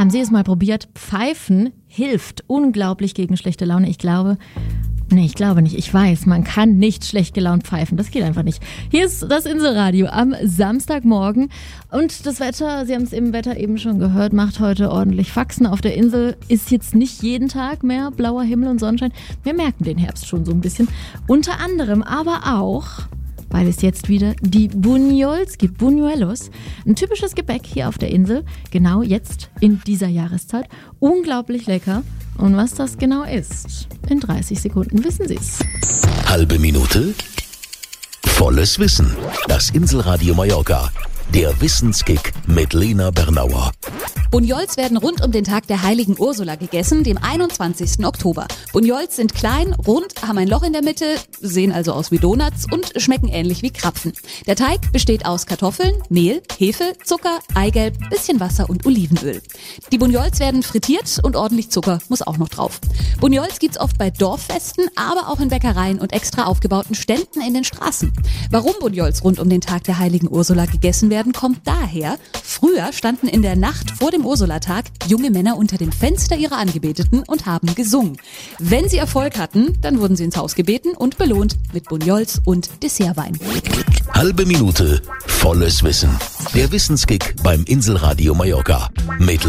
Haben Sie es mal probiert? Pfeifen hilft unglaublich gegen schlechte Laune. Ich glaube nicht. Ich weiß, man kann nicht schlecht gelaunt pfeifen. Das geht einfach nicht. Hier ist das Inselradio am Samstagmorgen. Und das Wetter, Sie haben es im Wetter eben schon gehört, macht heute ordentlich Faxen. Auf der Insel ist jetzt nicht jeden Tag mehr blauer Himmel und Sonnenschein. Wir merken den Herbst schon so ein bisschen. Unter anderem aber auch, weil es jetzt wieder die Bunyols gibt, Buñuelos. Ein typisches Gebäck hier auf der Insel, genau jetzt in dieser Jahreszeit. Unglaublich lecker. Und was das genau ist, in 30 Sekunden wissen Sie es. Halbe Minute, volles Wissen. Das Inselradio Mallorca. Der Wissenskick mit Lena Bernauer. Bunyols werden rund um den Tag der heiligen Ursula gegessen, dem 21. Oktober. Bunyols sind klein, rund, haben ein Loch in der Mitte, sehen also aus wie Donuts und schmecken ähnlich wie Krapfen. Der Teig besteht aus Kartoffeln, Mehl, Hefe, Zucker, Eigelb, bisschen Wasser und Olivenöl. Die Bunyols werden frittiert und ordentlich Zucker muss auch noch drauf. Bunyols gibt's oft bei Dorffesten, aber auch in Bäckereien und extra aufgebauten Ständen in den Straßen. Warum Bunyols rund um den Tag der heiligen Ursula gegessen werden, kommt daher: Früher standen in der Nacht vor dem Ursulatag junge Männer unter dem Fenster ihrer Angebeteten und haben gesungen. Wenn sie Erfolg hatten, dann wurden sie ins Haus gebeten und belohnt mit Bunyols und Dessertwein. Halbe Minute, volles Wissen. Der Wissenskick beim Inselradio Mallorca. Mit